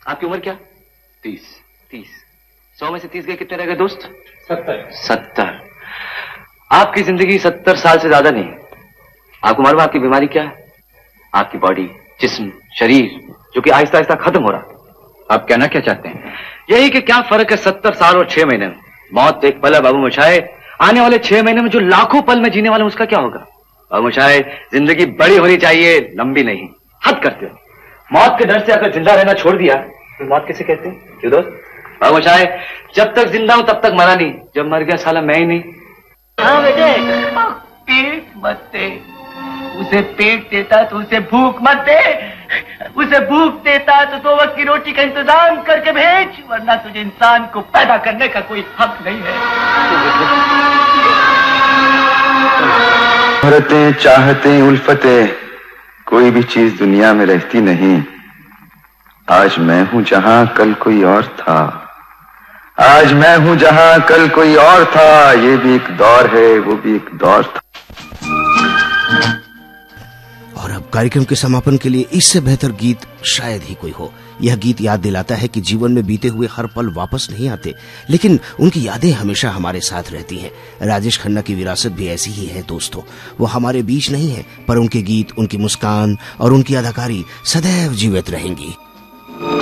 आपकी उम्र क्या? 30। 30। 100 में से 30 गए, कितने रह गए दोस्त? 70। 70। आपकी जिंदगी 70 साल से ज्यादा नहीं। आपको मालूम आपकी बीमारी क्या है? आपकी बॉडी, जिस्म, शरीर जो कि आहिस्ता आहिस्ता खत्म हो रहा। आप कहना क्या चाहते हैं? यही कि क्या फर्क है 70 साल और 6 महीने में। मौत एक पल है बाबू मोशाय, आने वाले 6 महीने में जो लाखों पल में जीने वाले उसका क्या होगा? बाबू मोशाय, जिंदगी बड़ी होनी चाहिए, लंबी नहीं। हद करते हो। मौत के डर से अगर जिंदा रहना छोड़ दिया तो मौत किसे कहते हैं? क्यों दोस्त? बाबू मोशाय, जब तक जिंदा हूं तब तक मरा नहीं, जब मर गया साला मैं ही नहीं। हाँ बेटे, पेट मत दे। उसे पेट देता तो उसे भूख मत दे। उसे भूख देता तो 2 वक्त की रोटी का इंतजाम करके भेज, वरना तुझे इंसान को पैदा करने का कोई हक नहीं है। मोहब्बतें, चाहतें, उल्फतें, कोई भी चीज दुनिया में रहती नहीं। आज मैं हूं जहां कल कोई और था। आज मैं हूं जहां कल कोई और था। ये भी एक दौर है, वो भी एक दौर था। और अब कार्यक्रम के समापन के लिए इससे बेहतर गीत शायद ही कोई हो। यह गीत याद दिलाता है कि जीवन में बीते हुए हर पल वापस नहीं आते, लेकिन उनकी यादें हमेशा हमारे साथ रहती हैं। राजेश खन्ना की विरासत भी ऐसी ही है दोस्तों। वो हमारे बीच नहीं है, पर उनके गीत, उनकी मुस्कान और उनकी अदाकारी सदैव जीवित रहेंगी।